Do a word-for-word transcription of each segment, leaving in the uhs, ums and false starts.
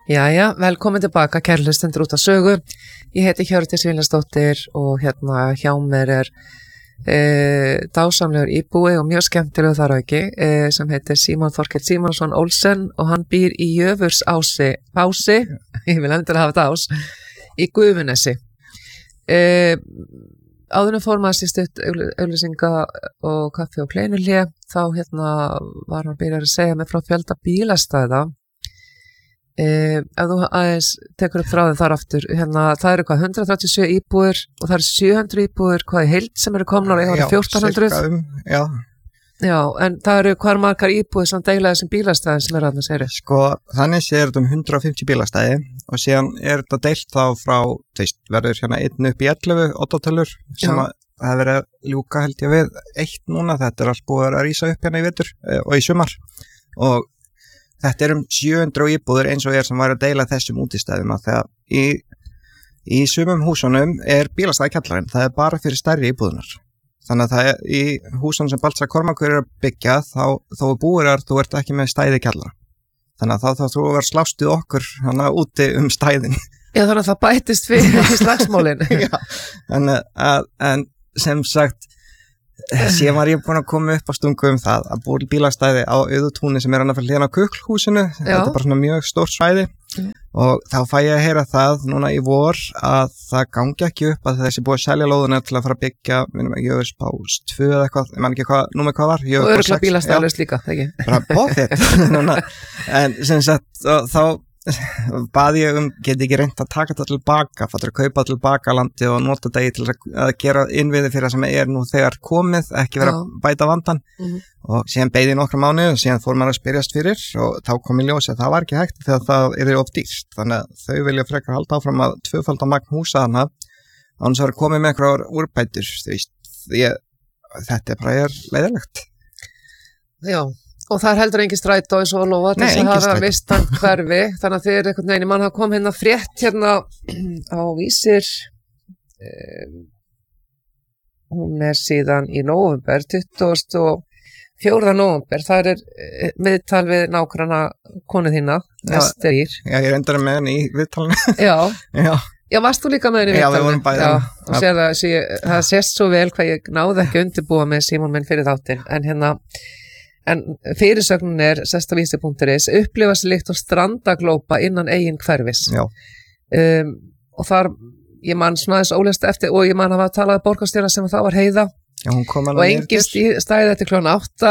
Jæja, velkomin tilbaka, kæru hlustendur út af sögu. Ég heiti Hjördís Vilhjálmsdóttir og hérna hjá mér er e, dásamlegur íbúi og mjög skemmtilegu þar á ekki e, sem heitir Símon Þorkell Símonsson Olsen og hann býr í Jöfursási, Bási, ég vil endur hafa þetta ás, í Gufunesi. E, áðurinn fór maður sér stutt auglýsinga og kaffi og kleinulé, þá hérna var hann byrjar að segja mig frá fjölda bílastæða. Eh, ef þú aðeins tekur upp þráðin þar aftur, hérna, það eru hvað hundrað þrjátíu og sjö íbúðir og það eru sjö hundruð íbúðir hvað í heild sem eru komnar og eiga fjórtán hundruð um, já. já, en það eru hvar margar íbúðir sem deila þessum bílastæðin sem eru að það segja sko, þannig sér þetta um hundrað og fimmtíu bílastæði og síðan er þetta deilt þá frá, veist, verður hérna einn upp í ellefu oddátölur sem að það hefur verið að ljúka held ég við eitt núna, þetta er alls búið að rísa upp hérna í vetur eh, og í sumar og þetta er um sjö hundruð íbúður eins og er sem væri að deila þessum útistæðum að þegar í, í sumum húsunum er bílastæði kjallarinn, það er bara fyrir stærri íbúðunar. Þannig að það er í húsunum sem Baltzar Kormákur er að byggja þá, þá búir að þú ert ekki með stæði kjallara. Þannig að þá þá þú verður slástuð okkur hana úti um stæðin. Já, þannig að það bætist fyrir slagsmálin. Já, en, að, en sem sagt síðan var ég búin að koma upp á stungu um það að búið bílastæði á Auðutúni sem er hann að fyrir hlýna Kuklhúsinu, þetta er bara svona mjög stórt svæði mm. og þá fæ ég að heyra það núna í vor að það gangi ekki upp að þessi búið að selja lóðuna til að fara að byggja, minnum ekki, Jöfurspás tvö eða eitthvað, ég man ekki hvað, númer hvað var og örgulega bílastæðlaust líka, ekki? Bara bóðið, en sem sagt þá baði ég um, geti ekki reynt að taka þetta tilbaka, fattur að kaupa tilbaka landi og nota degi til að gera innviði fyrir það sem er nú þegar komið, ekki vera að bæta vandan mm-hmm. og síðan beið ég nokkra mánuði og síðan fór maður að spyrjast fyrir og þá kom í ljós að það var ekki hægt þegar það er of dýrt, þannig að þau vilja frekar halda áfram að tvöfalda magn húsa hana án þess að vera komið með einhverjar úrbætur, þú veist, ég, þetta er bara er leiðilegt. Já. Og það er heldur engin strætó eins og lofa til þess að hafa vistan hverfi, þannig að þið er einhvern veginn, mann hafa kom hérna frétt hérna á Vísir, um, hún er síðan í nóvember, tuttugasta og fjórða nóvember, það er miðtal við nágranna konu þína, Ester Ýr. Já, ég er endara með henni í viðtalinu. Já, já. Já, varst þú líka með henni í viðtalinu? Já, við vorum bæðið. Já, og sér það, sé, það sést svo vel hvað ég náði ekki undirbúa með Símon minn fyrir þáttinn, en hérna, En fyrirsögnin er, sesta vísi punktur is, upplifa sig líkt og strandaglópa innan eigin hverfis. Já. Um, og þar, ég man svona þess ólest eftir, og ég man að hafa talað borgarstjóra sem þá var Heiða. Já, hún kom og engin stæði þetta klón átta.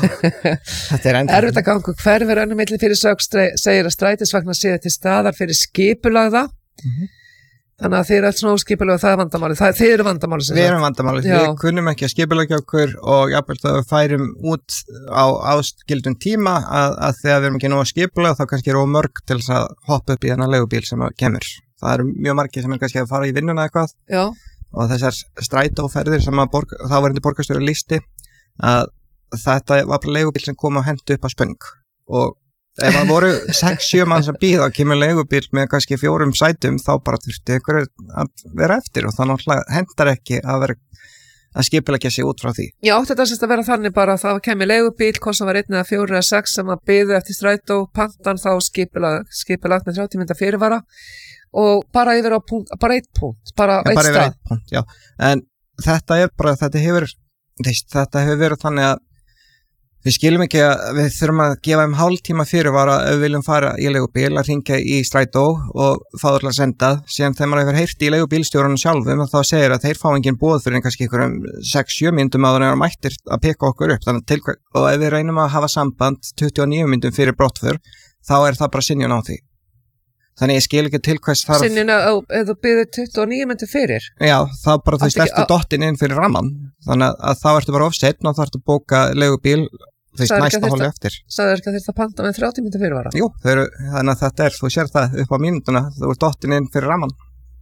Þetta er endur. Erfitt að ganga hverfir önnum milli fyrirsögn segir að strætisvagnar séu til staðar fyrir skipulagða. Mm-hmm. Þannig að þið eru alls svona óskipulega og það er vandamálið. Það, þið eru vandamálið sem Við erum vandamálið. Við kunnum ekki að skipulegja okkur og jafnvel þá við færum út á áskildum tíma að, að þegar við erum ekki nú að skipulega þá kannski eru mörg til þess að hoppa upp í þennan leigubíl sem kemur. Það eru mjög margir sem er kannski að fara í vinnuna eitthvað. Já. Og þessar strætóferðir sem að borg, þá var þetta borgarstjóri listi að þetta var bara leigubíl sem kom að henda upp að spöng og ef það voru sex sjö manns að bíða og kemur leigubíl með kannski fjórum sætum þá bara þurfti ykkur að vera eftir og það náttúrulega hendar ekki að vera að skipuleggja sig út frá því. Já, þetta sést að vera þannig bara að það kemur leigubíl, hvort sem var einn eða fjóri eða sex sem að biðu eftir strætó, pantan þá skipulagt með þrjátíu mínútna fyrirvara og bara yfir á punkt, bara eitt punkt, bara ja, eitt bara stað. Punkt, já. En þetta er bara, þetta hefur, þetta hefur verið þannig að við skilum ekki að við þurfum að gefa um hálftíma fyrirvara ef við viljum fara í leigubíl að hringja í strætó og fá það að senda. Síðan þegar maður hefur heyrt í leigubílstjórunum sjálfum og þá segir að þeir fá engin boð fyrir kannski einhverjum sex sjö mínútum áður en þeir eru mættir að pikka okkur upp. Þannig til, og ef við reynum að hafa samband tuttugu og níu mínútum fyrir brottför, þá er það bara synjun á því. Þannig ég skil ekki til hvers þarf... Synjun ef þú byggðir tuttugu og níu mínútur fyrir? Já, þá bara þú stertu dottin inn fyrir ramman. Þannig að þá ertu bara ofsetn og þá ertu að bóka leigubíl Þú veist, næsta hóli eftir. Sagður ekki að þetta panta með þrjátíu mínútur fyrirvara? Jú, eru, þannig að þetta er, þú sér það upp á mínútuna, þú ert dottin inn fyrir ramman.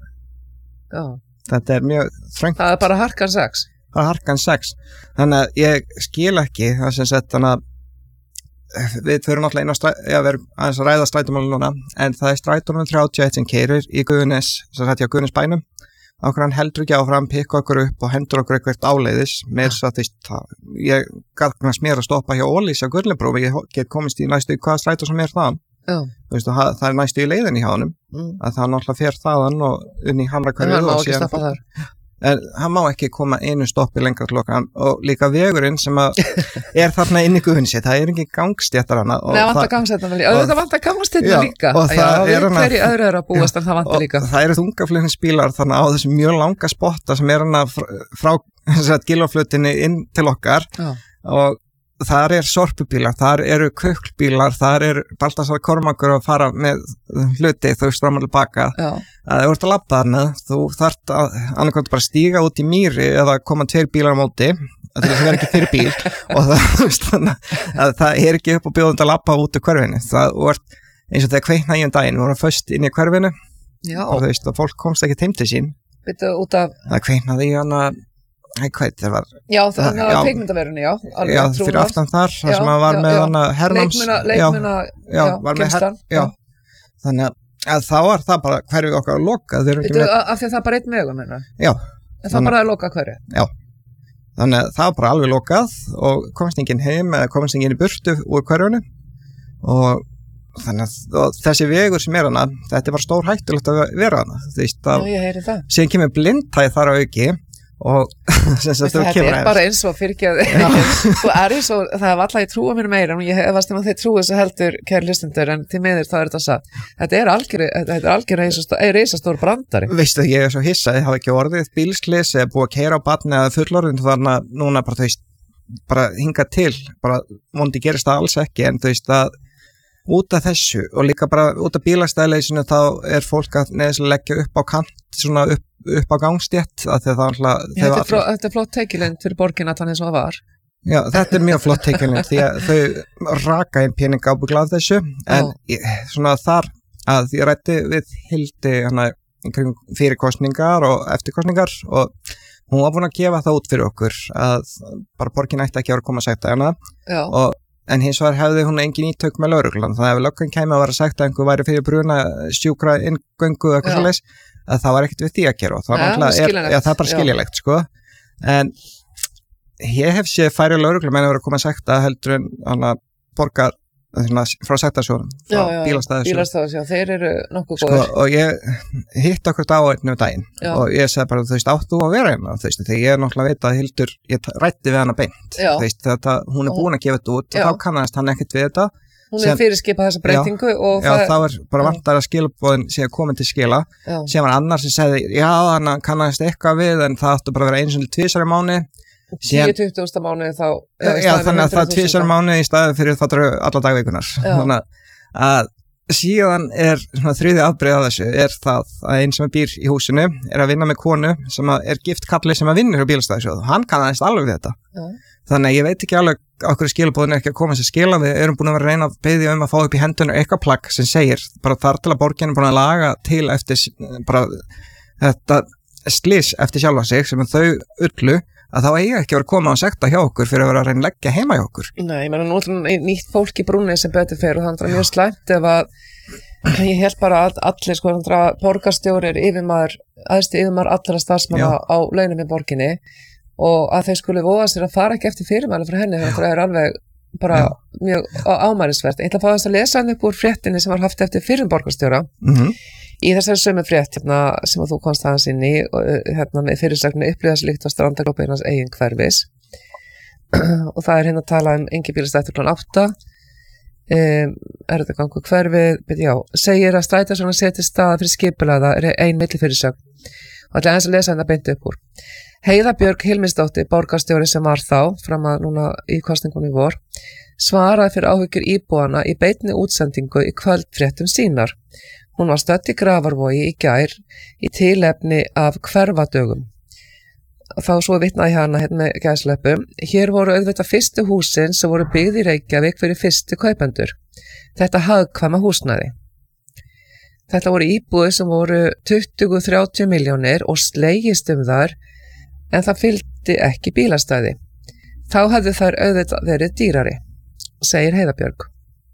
Já. Þetta er mjög þröngt. Það er bara harkan sex. Það er harkan sex. Þannig að ég skil ekki, það sem sett, þannig að við fyrir náttúrulega inn á stræ, já, við erum aðeins að ræða strætómálum núna, en það er strætónum þrjátíu og eitt sem keyrir í Gufunes, sem þetta á Gufunesbænum. Okkur hann heldur ekki áfram, pikka okkur upp og hendur okkur eitthvað áleiðis með þess að því ég gæt kannast mér að stoppa hjá Ólís á Gurlibrú, ég get komist í næstu hvað strætó sem er það Já. þú veist, það, það er næstu í leiðin í hánum mm. að það náttúrulega fer þaðan og inn í Hamrakverfið en hann má ekki stoppa þar en hann má ekki koma einu stoppi lengra til okkar og líka vegurinn sem að er þarna inn í Guðunsi, það er ekki gangstéttar hana Nei, það vantar gangstéttar líka, og það vantar gangstéttar líka og það já, er hana hverju öðru er að búast en það vantar líka það eru þungaflutningsbílar þannig á þessum mjög langa spotta sem er hana frá, frá gilvaflutinni inn til okkar já. Og þar er sorpubílar, þar eru kuklbílar, þar er Baltasar Kormákur að fara með hluti þú veist fram og tilbaka að þú ert að labba þarna, þú þarft að annarkvæmt bara stíga út í mýri eða koma tveir bílar á móti, það er ekki fyrir bíl og það, þú veist, að það er ekki upp á bjóðund að labba út í hverfinu það vart eins og þegar kveikna í um daginn við vorum föst inn í hverfinu Já. Og þú veist, og fólk komst ekki heim til sín Bitu, út af... það kveiknaði í hana Æ, hvað þetta var? Já, það var kveikmyndaverunni, já. Já, fyrir aftan þar, það sem að var með hana Hernáms. Leikmuna, leikmuna, já, já kemstan. Já, þannig að þá var það bara hverfið okkar að loka. Veitu, af því að það er bara einn vegum, menna? Já. En það bara að loka hverju? Já. Þannig að það var bara alveg lokað og komst enginn heim eða komst enginn í burtu úr hverjunu og þannig að og þessi vegur sem er hana, þetta var stór hættulegt að vera hana. Þú veist, já, ég heyri það. Síðan kemur blindhæð þar á auki og þetta er bara eins og fyrirgeðu og er eins og það er alltaf ég trúa mér meira og ég hefast um að þeir trúi þessu heldur kæri hlustendur en til miður þá er þetta satt þetta er algjör þetta er algjör reisastór brandari veistu ég er svo hissa ég hafa ekki orðið bílslis eða búið að keyra á barni eða fullorðin þannig að núna bara þú veist bara hinga til bara vondi gerist það alls ekki en þú veist að út af þessu og líka bara út af bílastæðleysinu þá er fólk að neðislega leggja upp á kant svona upp, upp á gangstétt að það alltaf Já, þetta, er fló, þetta er flott teikilind fyrir borgina þannig sem það var Já, þetta er mjög flott teikilind því að þau raka inn pening ábyggla af þessu en ég, svona þar að ég rætti við Hildi hana fyrir kostningar og eftir kostningar og hún var búin að gefa það út fyrir okkur að bara borgin ætti ekki að vera að koma að segta hana Já. og en hins vegar hefði hún engin ítök með lögreglan þannig að ef löggan kæmi að vera sagt að einhver væri fyrir bruna sjúkra inngöngu eitthvað svoleiðis að það var ekkert við því að gera og það, ja, er, ja, það er bara skiljulegt sko. En ég hef séð færi lögreglan meina verið að koma að sagt að heldur en hana borgar frá sektarsjóðum, frá bílastæðarsjóðum, þeir eru nokkuð sko, góður. Og ég hitt okkur á einu daginn já. Og ég sagði bara, þú veist, áttu að vera hérna, þú veist, þegar ég er náttúrulega veit að Hildur, ég rætti við hana beint, þú veist, þetta, hún er búin að gefa þetta út já. Og þá kannast hann ekkert við þetta. Hún er fyrirskipað þessa breytingu já, og já, það... Já, þá er bara vantar að skilabóðin sé að koma til skila, sem var annar sem segði, já, hann kannast eitthvað við, en það áttu bara að vera einu sinni tvisar í mánuði. tíu til tuttugu mánuði þá já, já þannig að það er tvisar mánuði í staði fyrir það eru alla dagvikunar þannig að síðan er svona þriði afbrigði af þessu er það að einn sem býr í húsinu er að vinna með konu sem er gift kalli sem að vinnur á bílastæðarsjóð hann kannast alveg við þetta já. Þannig að ég veit ekki alveg okkur skilabóðin er ekki að koma sér skila við erum búin að vera að reyna að beðja um að fá upp í hendunum eitthvað plagg sem segir bara þar til að borgin er búin að laga til eftir bara þetta slís eftir sjálfa sig sem þau ullu að þá eiga ekki að vera að koma og sekta hjá okkur fyrir að vera að reyna að leggja heima hjá okkur. Nei, ég meina nú nýtt fólk í brúnni sem betur fyrir og þannig að mjög slæmt ef að ég held bara að allir sko þannig að borgarstjórir yfirmaður, aðstu yfirmaður allra starfsmanna Já. Á launum í borginni og að þeir skuli voga sér að fara ekki eftir fyrirmæli frá henni þannig að það er alveg bara Já. Mjög ámælisvert. Ég ætla að fá þess að lesa hann upp úr fréttinni sem var haft eftir fyrir borgarstjóra. Mhm. Í þessari sömu frétt hérna, sem að þú komst aðeins inn í hérna, með fyrirsögnu upplýðaslíkt á strandaglópa einans eigin hverfis og það er hérna að tala um engi bílastættur klán átta um, er þetta gangu hverfið já, segir að strætisvagnar setja staða fyrir skipulega er ein milli fyrirsögn og ætla aðeins að lesa hérna beint upp úr Heiða Björg Hilmisdóttir, borgarstjóri sem var þá fram að núna í kosningunni vor svaraði fyrir áhyggjur íbúana í beinni útsendingu í kvöldfréttum sínar Hún var stödd í Grafarvogi í gær í tilefni af hverfadögum. Þá svo vitnaði hana hérna með gæsleppum. Hér voru auðvitað fyrstu húsin sem voru byggð í Reykjavík fyrir fyrstu kaupendur. Þetta hagkvæma húsnæði. Þetta voru íbúðir sem voru tuttugu til þrjátíu milljónir og slegist um þar en það fylgdi ekki bílastæði. Þá hefðu þær auðvitað verið dýrari, segir Heiða Björg.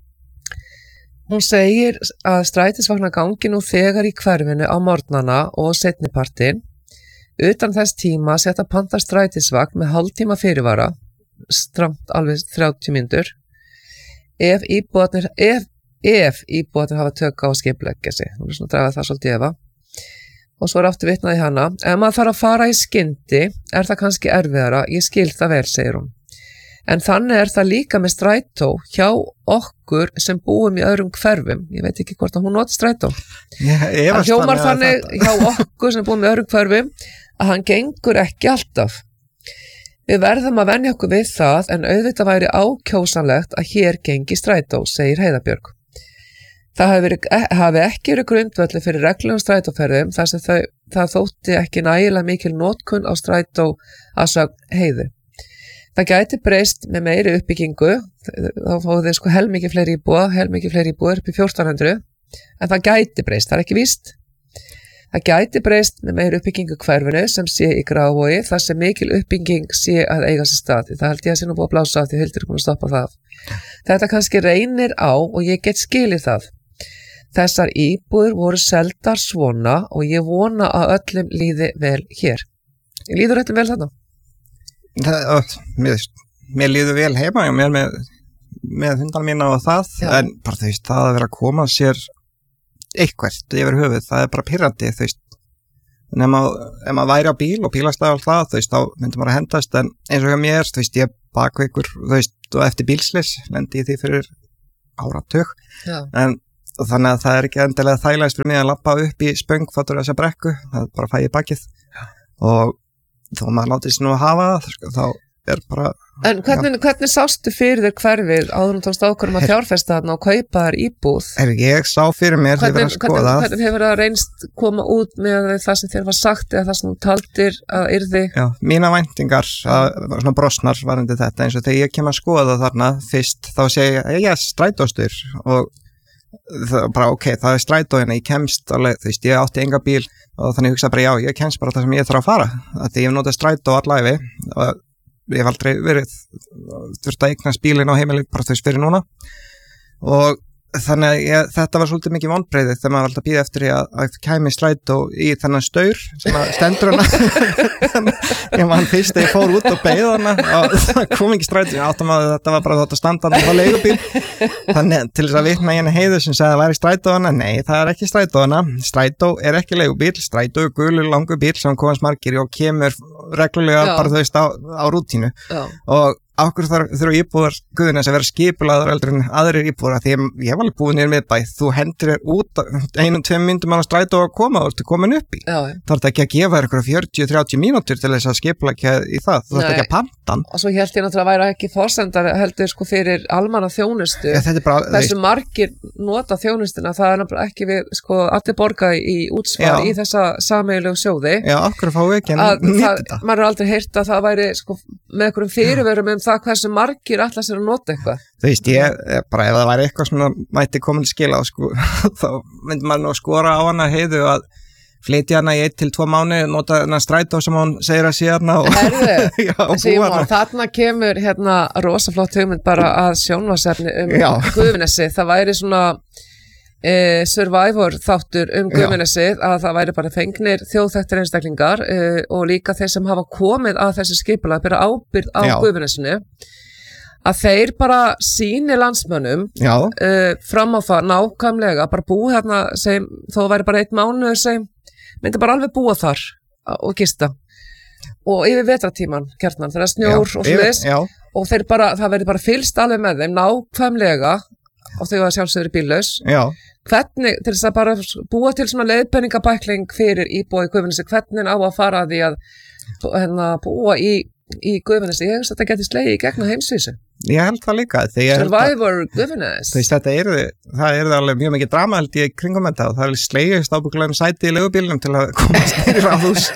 Hún segir að strætisvagnar gangi nú þegar í hverfinu á morgnana og seinnipartin. Utan þess tíma setja panta strætisvagn með hálftíma fyrirvara, stramt alveg þrjátíu mínútur. Ef íbúarnir, ef ef íbúarnir hafa tök á að skipuleggja sig. Hún er svona að draga það svolítið efa. Og svo er aftur vitnað í hana. Ef maður þarf að fara í skyndi, er það kannski erfiðara. Ég skil það vel, segir hún. En þannig er það líka með strætó hjá okkur sem búum í öðrum hverfum. Ég veit ekki hvort að hún noti strætó. Það hljómar þannig hjá okkur sem búum í öðrum hverfum að hann gengur ekki alltaf. Við verðum að venja okkur við það en auðvitað væri ákjósanlegt að hér gengi strætó, segir Heiða Björg. Það hafi, verið, hafi ekki verið grundvöldu fyrir reglum strætóferðum þar sem þau, það þótti ekki nægilega mikil notkun á strætó að sögn Heiðu. Það gæti breyst með meiri uppbyggingu, þá fóðu þið sko helmikið fleiri íbúa, helmikið fleiri íbúa upp í fjórtán hundruð, en það gæti breyst, það er ekki víst. Það gæti breyst með meiri uppbyggingu hverfinu sem sé í Grafarvogi þar sem mikil uppbygging sé að eiga sér stað. Það held ég að sé nú búið að blása á því Hildur er búin að stoppa það. Þetta kannski reynir á og ég get skilið það. Þessar íbúðir voru seldar svona og ég vona að öllum líði vel hér. Ég líður öllum vel þarna? Það, mér, mér líður vel heima og mér með, með hundan mína og það, Já. En bara þú veist, það að vera að koma sér eitthvað yfir höfuð, það er bara pirrandi þú veist, en ef maður, ef maður væri á bíl og bílastæði og það, þú veist, þá myndi maður að hendast, en eins og hjá mér, þú veist, ég bakveikur, þú veist, og eftir bílslis lendi ég því fyrir áratug, Já. En þannig að það er ekki endilega þægilegast fyrir mig að lappa upp í spöng fattur þessa brekku, það er bara að fæ í bakið Já. Og þó maður látið sér nú að hafa það, þá er bara En hvernig, hvernig sástu fyrir þér hverfið áður og tókst ákvörðum að fjárfesta þarna og kaupa þar íbúð? Er ég sá fyrir mér þegar ég var að skoða. Hvernig, hvernig hefur það reynst koma út með það sem þér var sagt eða það sem þú taldir að yrði? Já, mína væntingar, að, svona brosnar varandi þetta eins og þegar ég kem að skoða þarna fyrst þá segi ég, ég er strætóstur og það bara ok, það er strætó hérna, ég kemst alveg, þú veist, ég átti enga bíl og þannig hugsa bara já, ég kemst bara það sem ég þarf að fara, að ég hef notað strætó allæfi og ég hef aldrei verið þurft að eignast bílinn á heimili bara þess fyrir núna og þannig að ég, þetta var svolítið mikið vonbrigði þegar maður var alltaf að bíða eftir að, að kæmi strætó í þennan staur sem að stendur hana ég man fyrst þegar ég fór út og beið hana og það kom ekki strætó áttum að þetta var bara þátt að standa á leigubíl þannig til þess að vitna í henni Heiðu sem segði að það væri strætó hana, nei það er ekki strætó hana strætó er ekki leigubíl, strætó er gulur langur bíl sem komast margir og kemur reglulega Já. Bara þú veist á, á rútínu Já. Og ákveður þurfa íbúðar Guðnes að vera skipulaður eldur en aðrir íbúðar því ég, ég var alveg búin nýr miðbæ þú hendur þér út einum, tveim myndum að strætó að koma og þú ert komin upp í þá er þetta ekki að gefa þér eitthvað fjörutíu til þrjátíu mínútur til þess að skipuleggja í það þú ert ekki að pantan og svo held ég náttúrulega að væri ekki forsendar heldur sko fyrir almanna þjónustu ja, bara, þessu veist, margir nota þjónustuna það er náttúrulega ekki við sko allir borga í útsvar í þessa sameiginlegu sjóði Já, okkur fá ekki að það, maður er aldrei heyrt að það væri sko með einhverjum fyrirvörum um það hversu margir ætla sér að nota eitthvað þú veist ég, bara ef það væri eitthvað sem mætti komin til skila sko, þá myndi maður nú skora á hana Heiðu að flytja hana í eitt til tvo mánuði nota hana strætó sem hún segir að sé hana og, já, og búa hana þarna kemur hérna rosaflott hugmynd bara að sjónvarpsefni um Guðnesi það væri svona Eh, survivor þáttur um Guðmunnesið að það væri bara fengnir þjóðþekktir einstaklingar eh, og líka þeir sem hafa komið að þessu skipulag bera ábyrgð á Guðmunnesinu að þeir bara síni landsmönnum eh, fram á það nákvæmlega bara búið hérna sem, þó væri bara eitt mánuður sem myndi bara alveg búa þar og gista og yfir vetratíman kjarnan þegar snjór já, og sliðis og þeir bara, það verður bara fylgst alveg með þeim nákvæmlega og þau að sjálfsögður bíllaus hvernig, til þess að bara búa til svona leiðbeiningabækling fyrir íbúa í Guðnesi, hvernig á að fara að því að hérna, búa í, í Guðnesi, ég veist að þetta geti slegið í gegna heimsvísu. Ég held það líka Survivor Guðnes þetta er það er alveg mjög mikið drama held ég kringum þetta og það er slegist ábúkulega um sæti í leigubílnum til að komast nýri ráðhús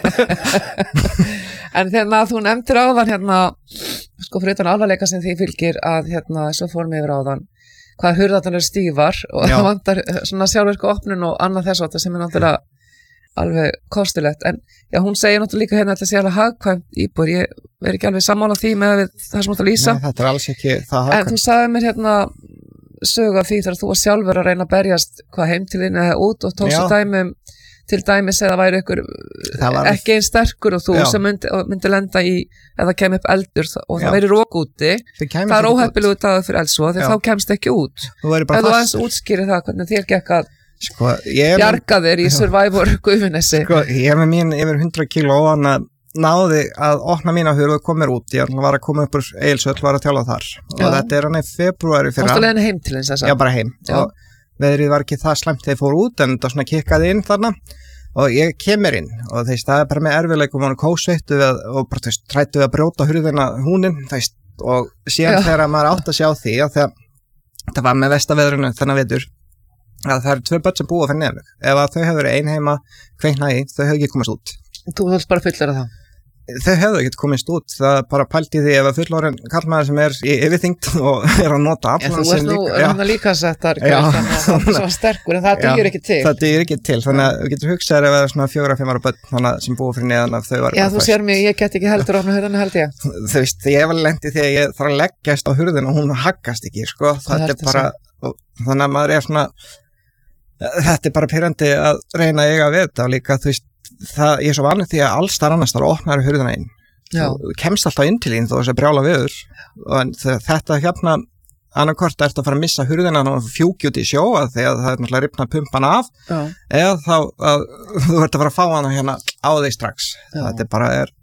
En þegar þú nefndir áðan hérna, sko fyrir utan alvarleika sem því fylgir að hérna, svo fórum við yfir áðan hvað hurðarnar eru stífar og það vantar svona sjálfvirku opnun og annað þess að sem er náttúrulega alveg kostulegt en já, hún segir náttúrulega líka hérna að þetta sé alveg hagkvæmt íbúr, ég er ekki alveg sammála því með við, það sem átt að lýsa Nei, þetta er alls ekki það hagkvæmt En þú sagði mér hérna sögu af því þegar þú var sjálfur að reyna að berjast hvað heim til þín eða út og tókstu dæmi um til dæmis eða væri ykkur var, ekki einn sterkur og þú já. sem myndi, myndi lenda í eða kem upp eldur og Já. það væri rók úti það er óheppilegu dagur fyrir eldsvoða því þá kemst ekki út ef þú aðeins útskýri það hvernig þér gekk að sko, bjarga þér í Survivor Gufunessi sko, ég er með mín yfir hundrað kíló og hann náði að opna mína hurð og kom mér út ég var að koma upp úr Egilshöll var að tjála þar og já. Þetta er hann í februari fyrra Varstu leiðin heim til eins þess að? Já, bara heim já. Og veðrið var ekki það slæmt þegar ég fór út en það svona kikkaði inn þarna og ég kemur inn og þeist, það er bara með erfiðleikum og kósveittu og bara þeist, trættu við að brjóta hurðina húnin þeist, og síðan já. Þegar maður átt að sjá því að þegar það var með vestaveðrinu þennan vetur að það eru tvö börn sem búa fyrir nefnum ef að þau hefur verið ein heima kveikna í þau hefur ekki komast út Þú höfst bara fullar að það Þau hefðu ekkert komist út, það bara pælti því ef að fullorinn kallmaður sem er í yfirþyngd og er að nota allan sem líka. En þú ert nú líka settar, svo sterkur, en það dýr ekki til. Það dýr ekki til, þannig að við getum hugsað ef það er svona fjóra, fimm ára börn sem búið fyrir neðan að þau var. Já, þú sér mig, ég get ekki heldur ofna hurðinu held ég. Þú veist, ég var lendi því að ég þarf að leggjast á hurðinu og hún haggast ekki, sko. Það er bara, þannig að maður er svona, þetta er bara pirrandi að reyna að eiga við þetta og líka, þú veist, það, ég er svo vanið því að alls þar annars þar opnaður hurðina inn þú kemst alltaf inn til þín þó þess að brjála viður og þetta hérna annarkort ert að fara að missa hurðina og fjúki út í sjóa því að það er náttúrulega ripna pumpan af Já. Eða þá að þú ert að fara að fá hana hérna á þig strax Já. Þetta er bara er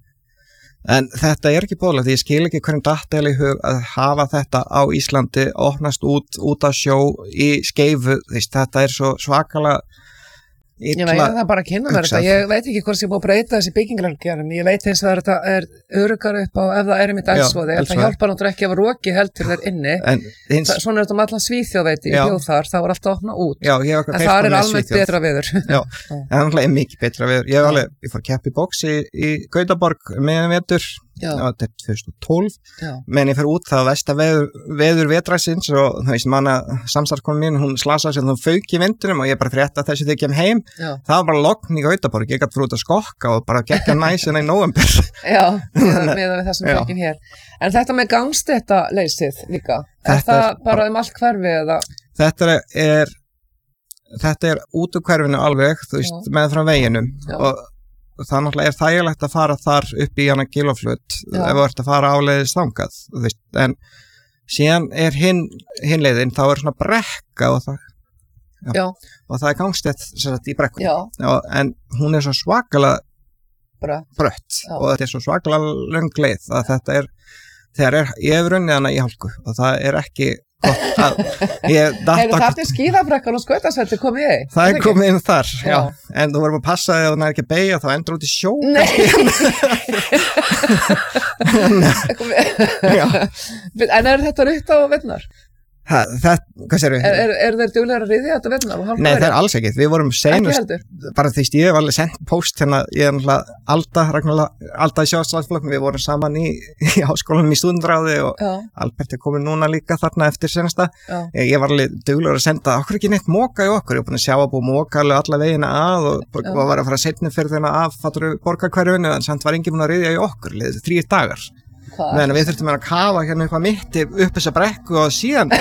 en þetta er ekki bóðlegt, ég skil ekki hvernig datt eða í hug að hafa þetta á Íslandi opnast út, út af sjó í Skeifu, þetta er svo svakalega Ég veit að það bara að kynna mér þetta, ég veit ekki hvort sem ég búið að breyta þessi byggingarleikjarum, ég veit eins og þetta er örugar upp á ef það er mitt eldsvoði, það hjálpar náttúrulega ekki að vera roki heldur þær inni, hins... Þa, svona er þetta um allan Svíþjóð veit ég, ég bjóð þar, það var alltaf að opna út, Já, en það er almennt betra viður. Já, en það er mikið betra viður, ég, alveg, ég fór keppi bóks í, í Gautaborg meðan vetur, þetta er tvö þúsund og tólf, menn ég fyrir út það vesta veður, veður vetraðsins og þú veist manna samstarfskonan mín, hún slasaði sig og hún fauk í vindunum og ég bara frétta þessi þegar ég kem heim, Já. Það var bara logn í Gautaborg, ég gæti fyrir út að skokka og bara gekka næsina í nóvember. Já, með við þessum fengin hér. En þetta með gangstétta leysið líka, er það er, bara um allt hverfi eða? Þetta er, þetta er út úr hverfinu alveg, þú veist, Já. Með frá veginum Já. Og það náttúrulega er þægilegt að fara þar upp í hana kiloflut ef þú ert að fara áleiðis þangað veist, en síðan er hinn hin leiðin, þá er svona brekka og það, já, já. Og það er gangstétt í brekku en hún er svo svakalega brött og þetta er svo svakalega löng leið að þetta er, þegar er, ég hef runnið hana í hálku og það er ekki gott að ég Heyrðu það til skíðabrekkan og skautasveldi komið í? Það er komið inn þar, já. Já. En þú verður að passa þegar þú nær ekki að beigja þá endur út í sjó En er þetta rutt á vettnar? Ha, það, hvað sér við? Er, er, er þeir duglegar að riðja þetta vettnar? Nei, það er alls ekki, við vorum senust bara því ég hef alveg sendt post hérna, ég er náttúrulega Alda, Ragnar Alda í sjóðslandsflokknum, við vorum saman í, í háskólanum í stúdendráði og Já. Albert er komin núna líka þarna eftir senasta ég, ég var alveg duglegar að senda okkur ekki neitt móka í okkur, ég er búin að sjá að búið móka alveg alla vegina að og, og var að fara setni fyrir þennan af fattur borgarhverfinu en samt var enginn búin að riðja í okkur liðið þrír dagar meðan við þurftum að kafa hérna upp að mitti upp þessa brekku og síðan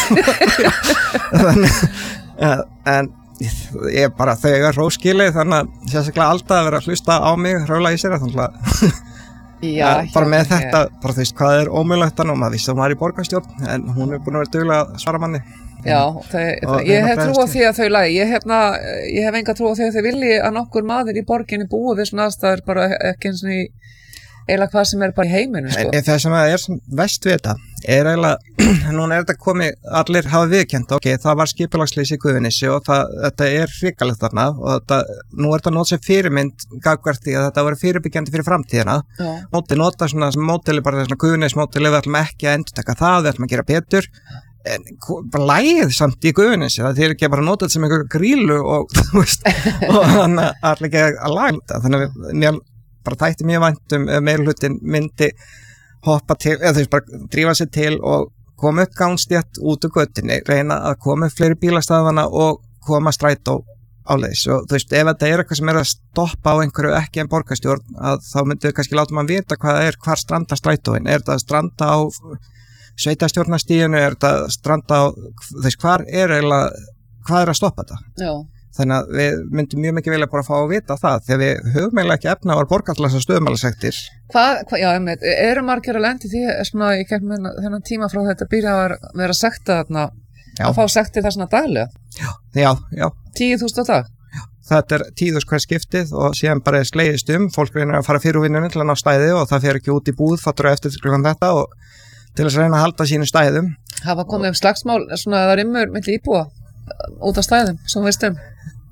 þannig en ég bara þegar róskili þannig að sérstaklega Alda að vera að hlusta á mig hraula í sér þannig að Já, bara með þetta, bara þú veist hvað er ómögulegt og maður vissi að hún var í borgarstjórn en hún er búin að vera duglega að svara manni Já, þau, þau, ég hef trú á því að þau lagi ég, hefna, ég hef enga trú á því að þau vilji að nokkur maður í borginni búi við svona aðstæður bara ekki eins og í eiginlega hvað sem er bara í heiminu sko. En það sem er vest við þetta er eiginlega, núna er þetta komið allir hafa viðkent, ok, það var skipulagsleysi í Gufunessi og það, þetta er hrikalegt þarna og þetta, nú er þetta nót sem fyrirmynd gagvart því að þetta var fyrirbyggjandi fyrir framtíðina móti nota svona mótili bara svona Gufunessi mótili við ætlum ekki að endurtaka það, við ætlum að gera betur en bara lægið samt í Gufunessi það er ekki bara að nota þetta sem einhver grílu og þú veist, og þannig að allir ekki að laga þetta, þannig að mér bara þætti mjög vænt um meirhlutin myndi hoppa til, eða þú veist bara drífa sér til og koma upp gangstétt út úr göttinni, reyna að koma upp fleiri bílastæðana og koma strætó áleiðis og þú veist ef þetta er eitthvað sem er að stoppa á einhverju ekki en borgarstjórn að þá myndu kannski láta mann vita hvað það er, hvar stranda strætóin, er þetta að stranda á sveitastjórnastíðinu, er þetta að stranda á, þú veist hvar er eiginlega, hvað er að stoppa þetta? Já. þannig að við myndum mjög mikið vilja bara fá að vita það þegar við höfum eiginlega ekki efna á að borga allar þessar stöðumælasektir. Hvað, hva, já, einmitt, eru margir að lendi því svona í gegnum þennan tíma frá þetta byrja að vera, vera sekta þarna, já. Að fá sektir það svona daglega? Já, já, já. tíu þúsund á dag? Já, þetta er tíu þúsund hver skiptið og síðan bara slegist um, fólk reynir að fara fyrir vinnunni til að ná stæði og það fer ekki út í búð, fattur eftir klukkan þetta og til þess að reyna að halda sínu stæðum. Hafa komið um slagsmál, svona það rimmur milli íbúa út af stæðum, sem við veistum?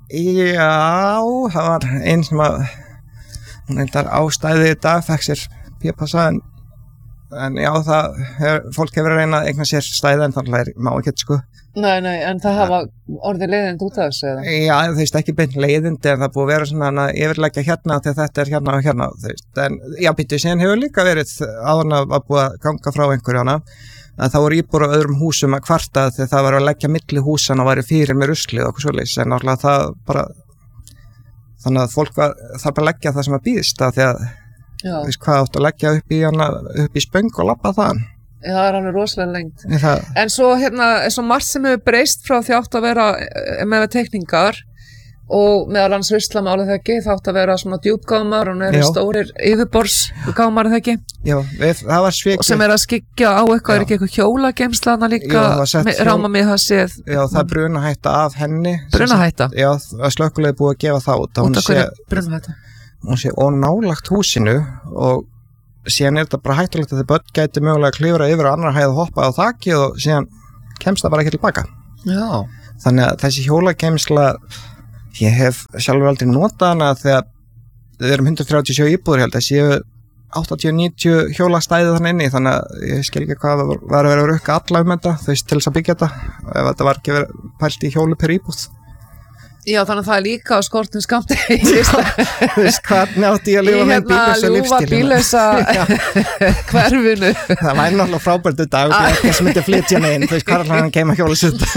Já, það var einn sem að hún endar ástæði í dag, fekk sér píapassa en, en já, það hef, fólk hefur að reyna að eigna sér stæði en þannig að má ekki sko. Nei, nei, en það hafa orðið leiðind út af þessu eða? Já, þú veist ekki beint leiðindi en það búið að vera svona að yfirleggja hérna þegar þetta er hérna og hérna, þú veist, en já, býttu síðan hefur líka verið áður að búið að ganga frá einhverju hana að það voru íbúar á öðrum húsum að kvarta þegar það var að leggja milli húsan og væri fyrir með ruslið og okkur svoleiðis en náttúrulega það bara þannig að fólk var, þarf bara að leggja það sem að býðst að því að þú veist hvað áttu að leggja upp í, hana, upp í spöng og labba það. Já, það er alveg rosalega lengt. En svo hérna, svo margt sem hefur breyst frá því átt að vera með teikningar og meðal hans ruslamáli það ekki, það átt að vera svona djúpgámar og það eru stórir yfirborðsgámar það ekki. Já, við, það var svikið. Og sem er að skikja á eitthvað, já. Er ekki eitthvað hjólageimslaðna líka, ráma mig það séð. Já, það er brunahætta af henni. Brunahætta? Já, slökkvilið búið að gefa það út. Út af hverju brunahætta? Hún sé ónálagt húsinu og síðan er þetta bara hættulegt að þið börn gæti mögulega að klifra yfir á annar hæð og hoppa á þaki og síðan kemst það bara ekki tilbaka. Já. Þannig að þessi hjólageimsla ég hef sjálfur aldrei notað hana þegar við erum hundrað þrjátíu og sjö íbúðir held að séu áttatíu til níutíu hjólastæði þannig inni þannig að ég skil ekki hvað var að vera að rukka alla um þetta þú veist til þess að byggja þetta ef þetta var ekki verið pælt í hjólu per íbúð. Já, þannig að það er líka á skortum skamti. Já, þú veist hvað nátti ég að lifa með bíllausa lífstíl. Í hérna ljúfa bíllausa hverfinu. Það væri náttúrulega frábært þetta og ekki sem myndi að flytja neginn, þú veist hvað hann keima hjólusund.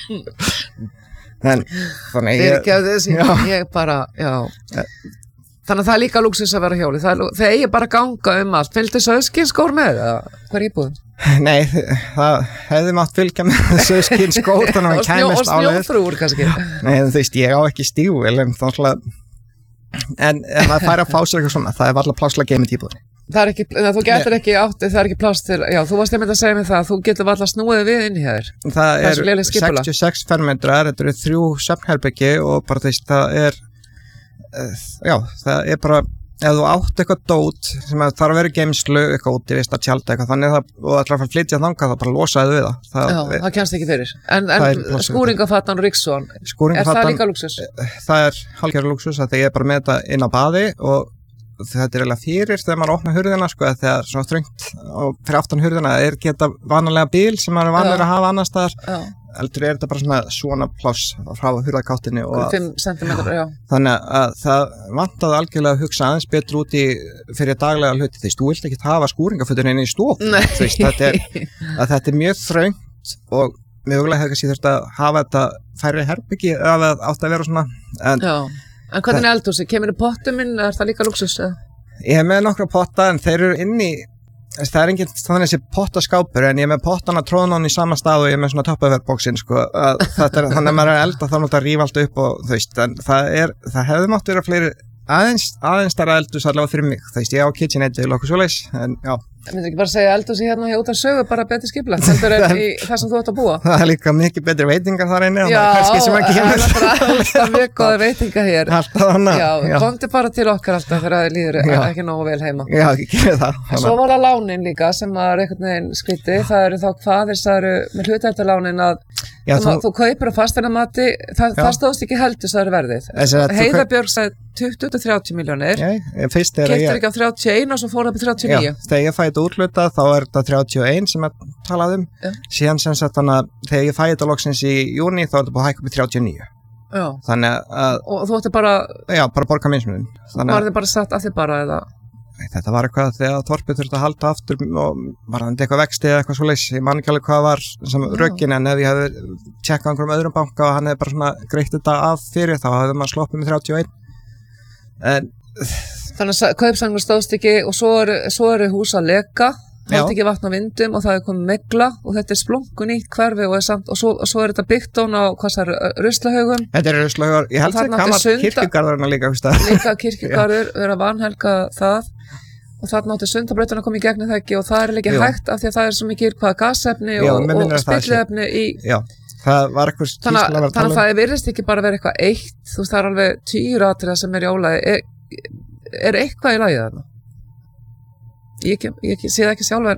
En þannig ég, þessi, ég bara, já. Þannig að það er líka lúksus að vera hjóli. Það er, þegar ég bara ganga um allt. Fylgdi sauðskinskór með það? Hvað er íbúðin? Nei, það hefði mátt fylgja með sauðskinskór þannig að hann kæmist álega. Og snjóþrúur kannski? Nei, þú veist, ég á ekki stígvél en þannig en ef það fær að fá sér eitthvað svona, það er varla pláslega geimið íbúðin. Það er ekki, þú getur ekki átti, það er ekki pláss til, já, þú varst einmitt að segja mig það, þú getur varla snúið við inn hér. Það er sextíu og sex fermetrar, þetta eru þrjú svefnherbergi og bara þess, það er, já, það er bara, ef þú átt eitthvað dót sem þarf að vera geimslu, eitthvað úti, veist að tjálta eitthvað, þannig það, og ætlar að fara að flytja þangað, það bara losaði við það. það já, við, það kemst ekki fyrir. En, en skúringafattan og Riksson, er það líka lúksus? Það er hálfgerður lúksus, að ég er bara með þetta inn á baði og þetta er eiginlega fyrir þegar maður opnar hurðina sko, þegar svona þröngt og fyrir aftan hurðina er geta vanalega bíl sem maður er vanlega að hafa annar staðar heldur er þetta bara svona svona pláss frá hurðakáttinni og fimm sentimetrar, já. Þannig að það vantaði algjörlega að hugsa aðeins betur út í fyrir daglega hluti þess, þú vilt ekki hafa skúringafötin inn í stof þess, þetta, er, þetta er mjög þröngt og mögulega hefur kannski þurft að hafa þetta færri herbyggi ef það átt að vera svona en já. En hvernig er eldhúsi? Kemur í pottum minn? Er það líka lúksus? Ég hef með nokkra potta en þeir eru inni það er enginn þannig þessi pottaskápur en ég er með pottana tróðnán í sama stað og ég er með svona tupperware-bóksinn sko, þannig að maður er að elda þá náttúrulega að rífa allt upp og þú veist en það, er, það hefði mátt vera fleiri aðeins, aðeins þar að eldhús allavega fyrir mig þú veist ég á KitchenAid og okkur svoleiðis en já Ég myndi ekki bara segja eldhúsi hérna hjá út af sögu bara betur skipulagt heldur en í það sem þú ætti að búa Það er líka mikið betri veitingar þar inni Já, það er alltaf mjög góða veitingar hér Já, komdu bara til okkar alltaf þegar það líður ekki nógu vel heima Já, ekki gerir það Svo var það lánin líka sem var einhvern veginn skrítið það eru þá hvaðir það eru með hlutældalánin að Já, þú, þú kaupir á fasteinamati, það, það stóðst ekki heldur það eru verðið. Heiðabjörg sagði tuttugu til þrjátíu milljónir, keyptir ekki á þrjátíu og eins og svo fór það upp í þrjátíu og níu. Já, þegar ég fæ þetta úthlutað þá er þetta þrjátíu og eins sem ég talaði um, Já. Síðan sem sagt þannig að þegar ég fæ þetta loksins í júni þá er þetta búið að hækka upp í þrjátíu og níu. Já. Þannig að... Og þú ætti bara... Já, bara borga minnsmunum. Var þið bara satt að þið bara eða... Þetta var eitthvað þegar Torpið þurfti að halda aftur og var það eitthvað vexti eða eitthvað svoleiðis, ég man ekki alveg hvað var sem röggin en ef ég hefði tjekkað einhverjum öðrum banka og hann hefði bara svona greitt þetta af fyrir þá hefði maður sloppið með þrjátíu og eitt en Þannig að kaupsamningur stóðst ekki og svo eru, svo eru hús að leka haldi ekki vatn á vindum og það er komið megla og þetta er splungun nýtt hverfi og, samt, og, svo, og svo er þetta byggt án á hvað það er ruslahaugum. Þetta er ruslahaugum, ég held að gaman kirkjugarðurinn líka. Líka kirkjugarður, vera vanhelga það og þarna átti Sundabrautin að koma í gegnum það ekki og það er ekki hægt af því að það er svo mikið hvaða gasefni Já, og, og spilliefni í... Já, það var eitthvað skýrsla að vera tala um. Þannig að það virðist ekki bara vera eitthvað eitt, þú veist það er alveg tíu atriða sem er í álagi. Er, er eitthvað í lagi þarna? Ég, ég, ég sé það ekki sjálf en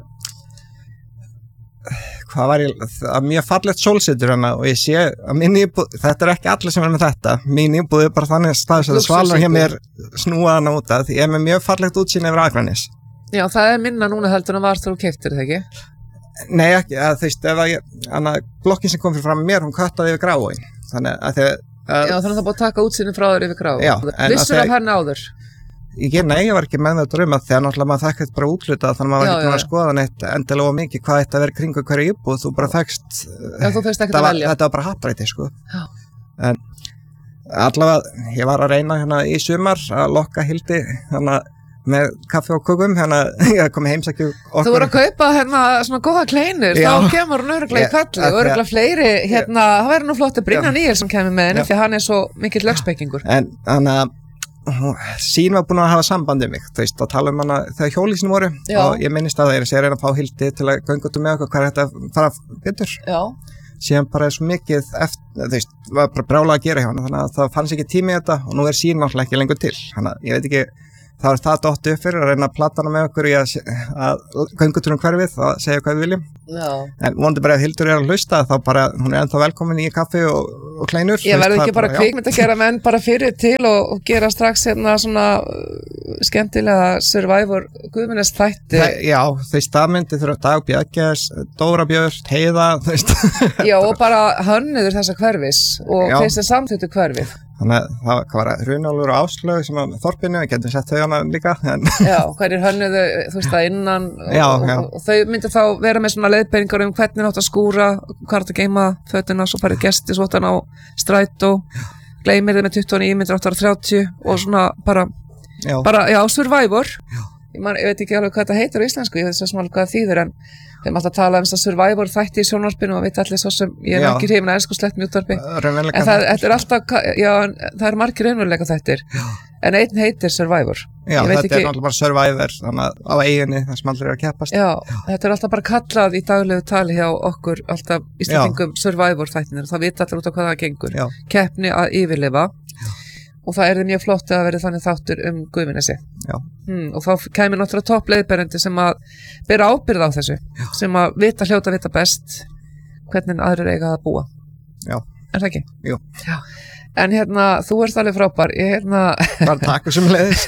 hvað var ég, það er mjög fallegt sólsetur hana og ég sé að mín íbúð, þetta er ekki allir sem er með þetta, mín íbúð er bara þannig staðis að svalur hjá mér snúa hana út að því ég er með mjög fallegt útsýn yfir Akranes. Já, það er minna núna heldur en var þú keyptir það ekki? Nei, ekki, að þú veist, ef að ég, hana, blokkin sem kom fyrir fram mér, hún köttaði yfir Gráin, þannig að þegar Já, þannig að það búið að taka útsýnin frá þér yfir Gráin. Vissur af henni áður? Ég, nei, ég var ekki með það dröma þegar náttúrulega maður þekkist bara útluta þannig að maður var ekki búin að skoða neitt endilega mikið hvað þetta verið kringu hverju íbúð þú bara þekkst Já, þú feist ekkert að velja Þetta var bara happræti, sko Já. En allavega, ég var að reyna hérna í sumar að lokka Hildi hérna með kaffi og kökum hérna, ég kom heimsækju okkur Þú voru að kaupa hérna svona góða kleinur Já. Þá kemur hún örugglega í kalli og örugglega fleiri hérna, það verður nú flott að Brynjar Níels sem kemur með henni því hann er svo mikill lögspekingur En þannig að sín var búin að hafa sambandi mig þú veist, að tala um hana þegar hjólísinu voru Já. og ég minnist að það er að segja reyna að fá Hildi til að ganga út með okkur hvað er þetta að fara betur Já. síðan bara er svo mikið eftir, þú veist, var bara brjála að gera hjá hana þannig að það fannst ekki tími í þetta og nú er sín náttúrulega ekki lengur til þannig að ég veit ekki þá er það dottu upp fyrir að reyna að plata hana með okkur í að, að ganga út um hverfið og segja hvað við viljum Já. En vonandi bara ef Hildur er að hlusta þá bara hún er ennþá velkomin í kaffi og, og kleinur Ég verði ekki bara kvikmynd að gera menn bara fyrir til og, og gera strax hérna svona skemmtilega Survivor Guðmunds þætti Þa, Já, þú veist, það myndi þurfa Dag Björkes, Dóra Björk, Heiða þú veist Já, og bara hönnuður þessa hverfis og Já. þeir sem samþýttu hverfið Þannig að það var Runólfur og Áslaug sem var með þorpinu, við getum sett þau hana líka en... Já, hverjir hönnuðu, þú veist, að innan já, og, já. og, og þau myndi þá vera með svona leiðbeiningar um hvernig nátt að skúra hvað er að geima fötuna, svo farið gesti svo á strætó, gleymir þið með tuttugu og níu myndir átta þrjátíu og svona bara, já. bara, já, Survivor Já. Ég, man, ég veit ekki alveg hvað þetta heitir á íslensku, ég veit svo smálega hvað það þýðir en þeim alltaf tala um þess að Survivor þætti í sjónvarpinu og veit allir svo sem ég er Já. ekki hrifin að elsku slett mjútvarpi Raunveruleika en það þetta er alltaf, já, það er margir raunveruleika þættir en einn heitir Survivor Já, Ég veit þetta ekki, er náttúrulega bara Survivor þannig að á eiginni það sem allir er að keppast já, þetta er alltaf bara kallað í daglegu tali hjá okkur alltaf íslendingum Survivor þættinir það vita allir út á hvað það gengur Já. keppni að yfirlifa og það er mjög flott að vera þannig þáttur um Guðmunesi hmm, og þá kemur náttúrulega toppleiðberendi sem að bera ábyrgð á þessu Já. sem að vita hljóta vita best hvernig aðrir eiga að búa Já. Er það ekki? Jú. Já. En hérna, þú ert alveg frábær ég hérna Bara takk sem leiðis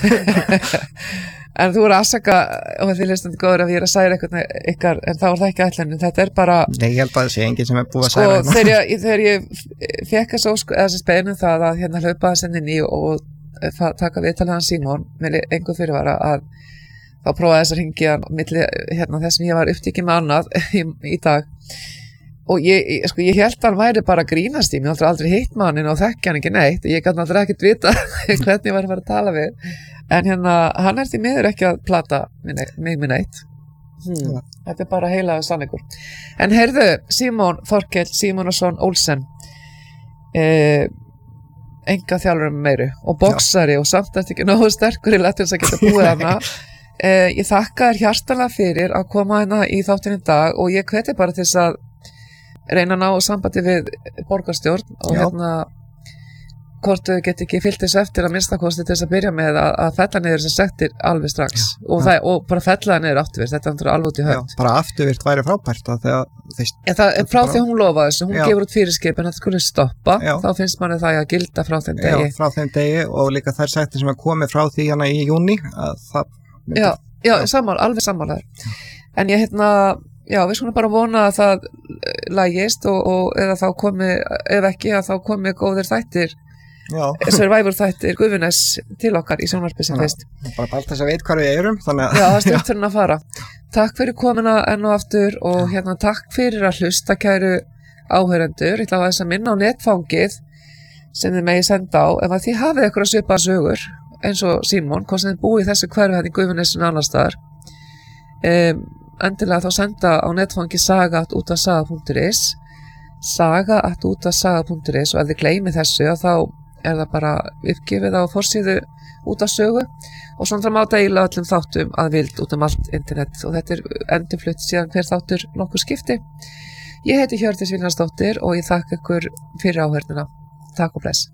En þú eru að afsaka og því listandi góður að ég er að særa eitthvað ykkar en þá er það ekki ætlanin, þetta er bara Nei, ég held að það sé enginn sem er búið að sko, særa hérna. þegar ég, þegar ég fekk þess að þessi speinu það að hérna hlaupa þess inn í og það, taka viðtalið hans Símon með einhver fyrirvara að þá prófaði þess að ringja milli hérna þess sem ég var upptíkið með annað í, í dag og ég, ég, sko, ég held að hann væri bara að grínast í mig, aldrei aldrei hitt mannin og þekkja hann ekki neitt og ég gæti aldrei ekkert vita hvernig ég var að fara að tala við en hérna, hann er því miður ekki að plata mig með neitt hmm. Þetta er bara heilagur sannleikur En heyrðu, Símon Þorkell Símonarson Olsen eh, enga þjálfur með meiru og boksari Já. Og samt eftir ekki nógu sterkur í lettins að geta búið hana eh, Ég þakka þér hjartanlega fyrir að koma hérna í þáttinn í dag og ég hveti bara til þess að reyna að ná sambandi við borgarstjórn og Já. hérna hvort þau get ekki fyllt þessu eftir að minnstakosti til þess að byrja með að, að fella niður sem sektir alveg strax og, það, og bara fella niður afturvirt, þetta er náttúrulega alveg út í hönd. Já, bara afturvirt væri frábært að þegar þeist, ja, það er frá bara... því hún lofa þessu, hún Já. gefur út fyrirskipin að það skulle stoppa, Já. Þá finnst manni það að gilda frá þeim degi. Já, frá þeim degi og líka þær sektir sem er komið frá því hana í júni að það myndi... Já, já, já. Sammál, alveg sammálaður. En ég hérna Já, við skulum bara vona að það lægist og, og eða þá komi, ef ekki að þá komi góðir þættir, Survivor þættir Guðmunds til okkar í sjónvarpi sem fyrst. Bara bara þess að veit hvað við erum, þannig að... Já, það er stutt fyrir að fara. Takk fyrir komuna enn og aftur og hérna takk fyrir að hlusta kæru áheyrendur. Ég ætla að þess að minna á netfangið sem þið megi senda á, ef að þið hafið eitthvað svipaðar sögur, eins og Símon, hvað sem þið búið í þessu hverfi hérna í Guðmunds en annars staðar. Um, endilega þá senda á netfangi saga at útvarpssaga punktur is saga at útvarpssaga punktur is og ef þið gleymi þessu þá er það bara uppgefið á forsíðu Útvarpssögu og svona það má deila öllum þáttum að vild út um allt internet og þetta er endurflutt síðan hver þáttur nokkur skipti. Ég heiti Hjördís Vilhjálmsdóttir og ég þakka ykkur fyrir áheyrnina. Takk og bless.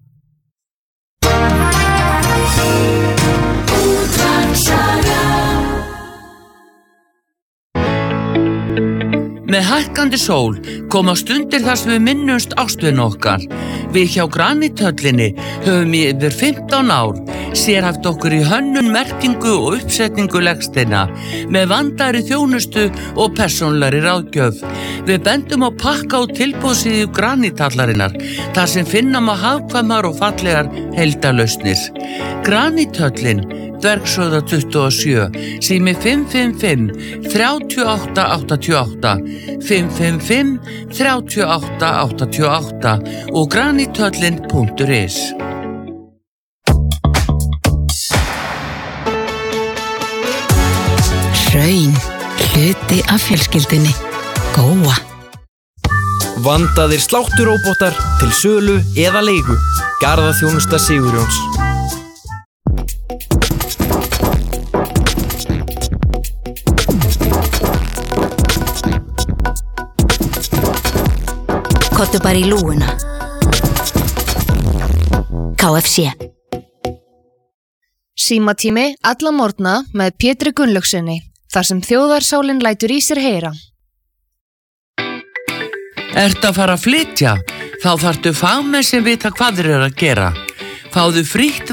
Með hækkandi sól koma stundir þar sem við minnumst ástvin okkar. Við hjá Granithöllinni höfum í yfir fimmtán ár sérhæft okkur í hönnun, merkingu og uppsetningu legsteina með vandaðri þjónustu og persónlegri ráðgjöf. Við bendum á pakka og tilboðsíðu Granithallarinnar þar sem finna má hagkvæmar og fallegar heildarlausnir. Granithöllin, Dvergshöfða tuttugu og sjö, sími fimm fimm fimm, þrjú átta átta átta, fimm fimm fimm, þrjú átta átta átta og granithöllin punktur is. Hraun, hluti af fjölskyldunni. Góa. Vandaðir slátturóbótar til sölu eða leigu. Garðaþjónusta Sigurjóns. Kottu bara í lúuna. K F C. Símatími alla morgna með Pétri Gunnlaugsssyni, þar sem þjóðarsálin lætur í sér heyra. Ertu að fara að flytja? Þá þarftu fagmenn sem vita hvað þeir eru að gera. Fáðu frítt